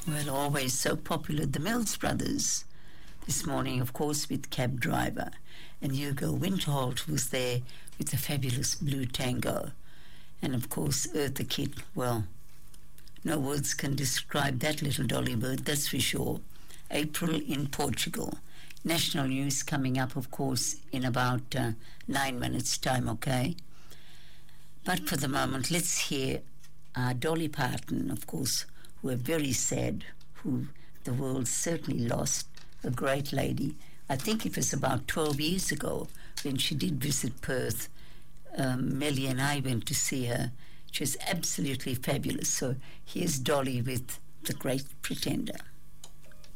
Well, always so popular, the Mills Brothers. This morning, of course, with Cab Driver. And Hugo Winterholt was there with the fabulous Blue Tango. And, of course, Eartha Kitt. Well, no words can describe that little dolly bird, that's for sure. April in Portugal. National news coming up, of course, in about 9 minutes' time, okay? But for the moment, let's hear Dolly Parton, of course, who are very sad, who the world certainly lost, a great lady. I think it was about 12 years ago when she did visit Perth. Melly and I went to see her. She was absolutely fabulous. So here's Dolly with The Great Pretender.